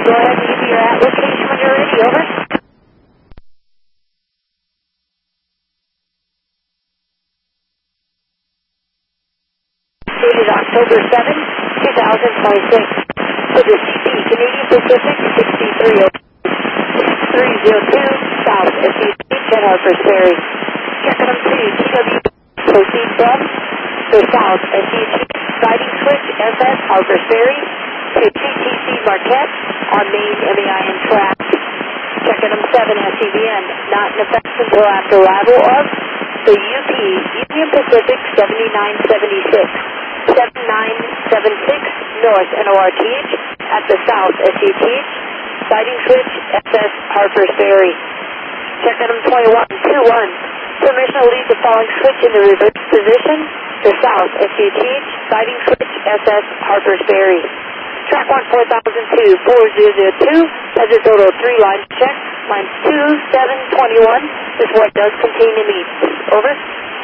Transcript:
Go ahead and give me your at location when you're ready. Over. Dated October 7, 2026. For the CP, Canadian Pacific 6302 South SET 10 Harpers Ferry. Checking them to TW. Proceed from the South SET Siding Switch SS Harpers Ferry to TTC Marquette on main MEIN track. Checking them 7 SCVN, not in effect until after arrival of the UP Union Pacific 7976 North NORTH at the South SET Siding Switch SS Harpers Ferry. Checking them 2121. Permission to leave the following switch in the reverse position. The South SET Siding Switch SS Harpers Ferry. Track 14002 4002 has a total of 3 lines checked. Line 2721. This one does contain a meet. Over.